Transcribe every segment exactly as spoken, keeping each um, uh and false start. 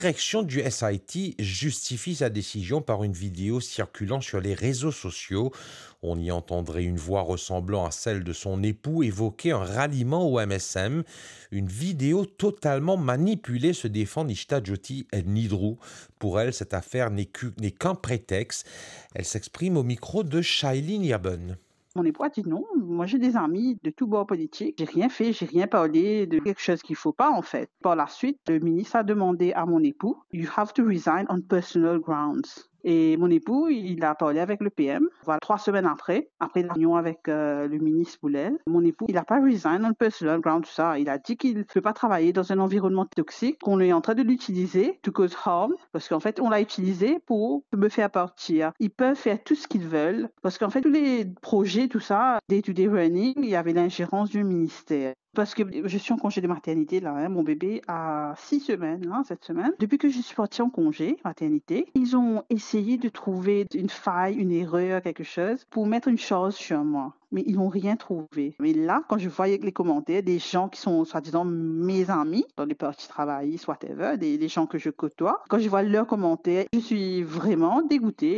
La direction du S I T justifie sa décision par une vidéo circulant sur les réseaux sociaux. On y entendrait une voix ressemblant à celle de son époux évoquer un ralliement au M S M. Une vidéo totalement manipulée, se défend Nishta Jyoti Nidru. Pour elle, cette affaire n'est qu'u- n'est qu'un prétexte. Elle s'exprime au micro de Shailene Yabon. Mon époux a dit non. Moi, j'ai des amis de tout bord politique. J'ai rien fait, j'ai rien parlé de quelque chose qu'il faut pas, en fait. Par la suite, le ministre a demandé à mon époux, You have to resign on personal grounds. Et mon époux, il a parlé avec le P M. Voilà, trois semaines après, après la réunion avec euh, le ministre Boulel, mon époux, il n'a pas resign on personal grounds, tout ça. Il a dit qu'il ne peut pas travailler dans un environnement toxique, qu'on est en train de l'utiliser to cause harm, parce qu'en fait, on l'a utilisé pour me faire partir. Ils peuvent faire tout ce qu'ils veulent, parce qu'en fait, tous les projets, tout ça, day-to-day running, il y avait l'ingérence du ministère. Parce que je suis en congé de maternité, là, hein. Mon bébé a six semaines, là, cette semaine. Depuis que je suis partie en congé maternité, ils ont essayé de trouver une faille, une erreur, quelque chose, pour mettre une chose sur moi. Mais ils n'ont rien trouvé. Mais là, quand je voyais les commentaires des gens qui sont, soi-disant, mes amis, dans les partis travaillistes, whatever, des, des gens que je côtoie, quand je vois leurs commentaires, je suis vraiment dégoûtée.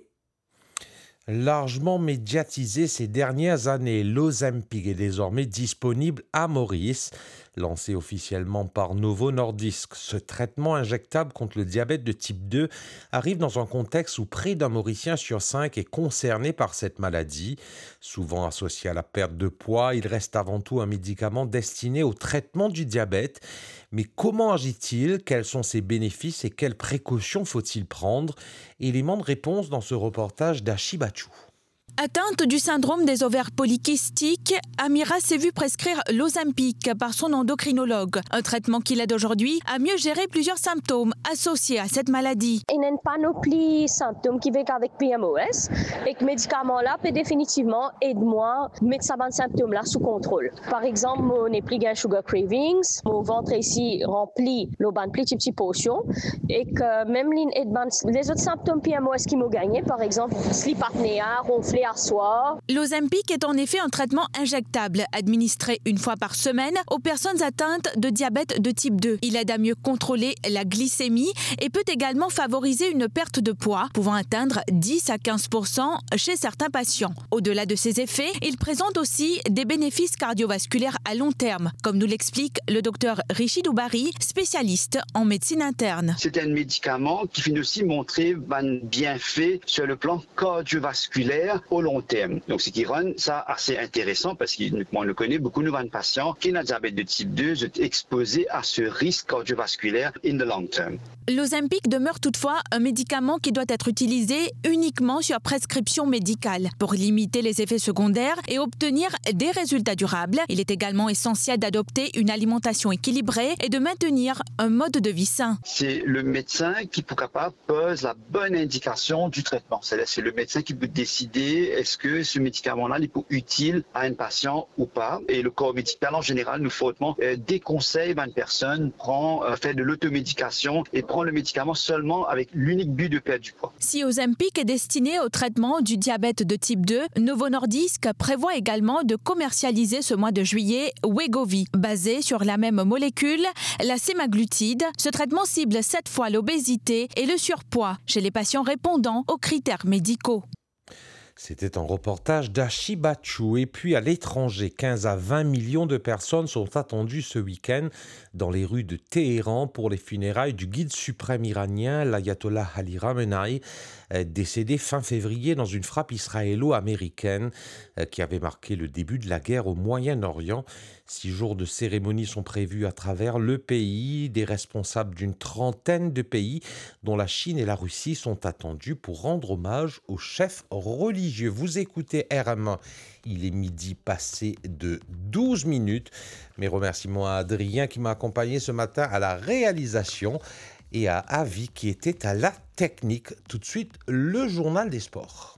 Largement médiatisé ces dernières années, l'Ozempic est désormais disponible à Maurice. Lancé officiellement par Novo Nordisk, ce traitement injectable contre le diabète de type deux arrive dans un contexte où près d'un Mauricien sur cinq est concerné par cette maladie. Souvent associé à la perte de poids, il reste avant tout un médicament destiné au traitement du diabète. Mais comment agit-il? Quels sont ses bénéfices et quelles précautions faut-il prendre? Élément de réponse dans ce reportage d'Achibachou. Atteinte du syndrome des ovaires polykystiques, Amira s'est vue prescrire l'Ozempic par son endocrinologue, un traitement qui l'aide aujourd'hui à mieux gérer plusieurs symptômes associés à cette maladie. Il y a une panoplie de symptômes qui vont avec P M O S et que ce médicament-là peut définitivement aider moi à mettre ces symptômes-là sous contrôle. Par exemple, mon épris gain sugar cravings, mon ventre ici rempli l'auban petit petit potion et que même les autres symptômes P M O S qui m'ont gagné, par exemple sleep apnea, ronfler à soir. L'Ozempic est en effet un traitement injectable, administré une fois par semaine aux personnes atteintes de diabète de type deux. Il aide à mieux contrôler la glycémie et peut également favoriser une perte de poids, pouvant atteindre dix à quinze pour cent chez certains patients. Au-delà de ces effets, il présente aussi des bénéfices cardiovasculaires à long terme, comme nous l'explique le docteur Rishi Doubari, spécialiste en médecine interne. C'est un médicament qui finit aussi montrer un bienfait sur le plan cardiovasculaire au long terme. Donc, ce qui rend ça assez intéressant parce qu'on le connaît, beaucoup de nos patients qui ont un diabète de type deux sont exposés à ce risque cardiovasculaire in the long term. L'Ozempic demeure toutefois un médicament qui doit être utilisé uniquement sur prescription médicale pour limiter les effets secondaires et obtenir des résultats durables. Il est également essentiel d'adopter une alimentation équilibrée et de maintenir un mode de vie sain. C'est le médecin qui, pour capable, pose la bonne indication du traitement. C'est-à-dire, c'est le médecin qui peut décider est-ce que ce médicament-là est utile à un patient ou pas. Et le corps médical, en général, nous fortement euh, déconseille à une personne prend, euh, fait de l'automédication et prend le médicament seulement avec l'unique but de perdre du poids. Si Ozempic est destiné au traitement du diabète de type deux, Novo Nordisk prévoit également de commercialiser ce mois de juillet Wegovy. Basé sur la même molécule, la sémaglutide, ce traitement cible sept fois l'obésité et le surpoids chez les patients répondant aux critères médicaux. C'était un reportage d'Achibachou. Et puis à l'étranger, quinze à vingt millions de personnes sont attendues ce week-end dans les rues de Téhéran pour les funérailles du guide suprême iranien, l'ayatollah Ali Khamenei, décédé fin février dans une frappe israélo-américaine qui avait marqué le début de la guerre au Moyen-Orient. Six jours de cérémonie sont prévus à travers le pays. Des responsables d'une trentaine de pays, dont la Chine et la Russie, sont attendus pour rendre hommage aux chefs religieux. Vous écoutez R M un, il est midi passé de douze minutes. Mes remerciements à Adrien qui m'a accompagné ce matin à la réalisation et à Avi qui était à la technique. Tout de suite, le journal des sports.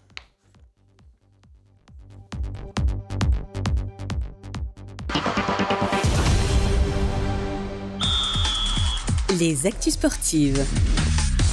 Les actus sportives.